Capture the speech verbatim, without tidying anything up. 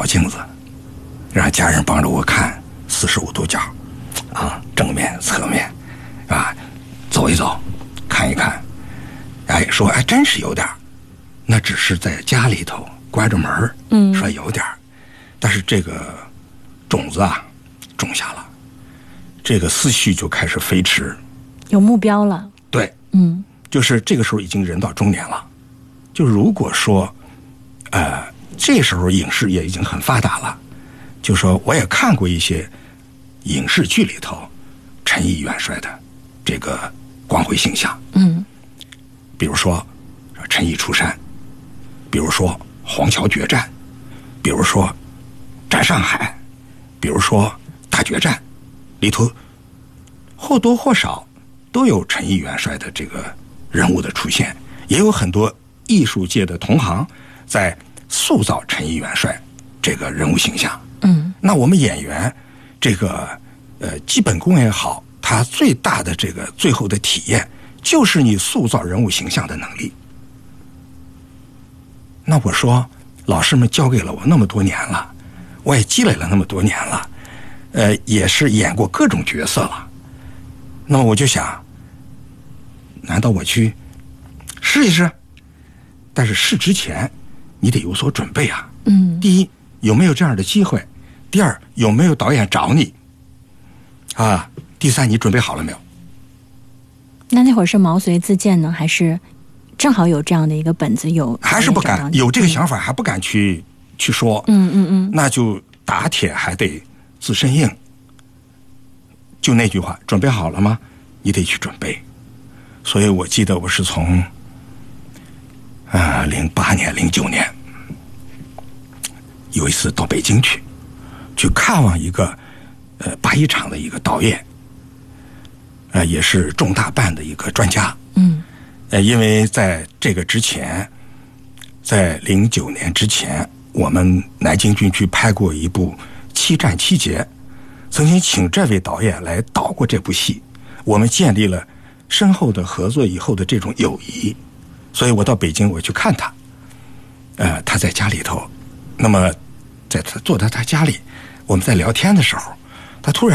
照镜子，让家人帮着我看四十五度角，啊，正面、侧面，啊，走一走，看一看，哎，说哎，真是有点儿，那只是在家里头关着门儿，嗯，说有点儿，但是这个种子啊，种下了，这个思绪就开始飞驰， 有目标了。 对， 嗯， 就是这个时候已经人到中年了，就如果说，呃，这时候影视也已经很发达了，就说我也看过一些影视剧里头陈毅元帅的这个光辉形象， 嗯， 比如说陈毅出山，比如说黄桥决战，比如说战上海，比如说大决战，里头或多或少都有陈毅元帅的这个人物的出现，也有很多艺术界的同行在塑造陈毅元帅这个人物形象。 嗯， 那我们演员这个呃基本功也好，他最大的这个最后的体验就是你塑造人物形象的能力。那我说，老师们教给了我那么多年了，我也积累了那么多年了，呃，也是演过各种角色了。那么我就想，难道我去试一试？但是试之前，你得有所准备啊。 嗯， 第一，有没有这样的机会？第二，有没有导演找你？啊，第三，你准备好了没有？ 那那会儿是毛遂自荐呢，还是正好有这样的一个本子有？ 还是不敢，有这个想法还不敢去、嗯、去说。 嗯嗯嗯， 那就打铁还得自身硬。就那句话，准备好了吗？你得去准备。所以我记得我是从啊零八年、零九年有一次到北京去，去看望一个呃八一厂的一个导演，呃也是重大办的一个专家。 嗯， 呃，因为在这个之前，在零九年之前，我们南京军区拍过一部《七战七捷》，曾经请这位导演来导过这部戏，我们建立了深厚的合作以后的这种友谊，所以我到北京我去看他，呃，他在家里头，那么在他坐在他家里，我们在聊天的时候，他突然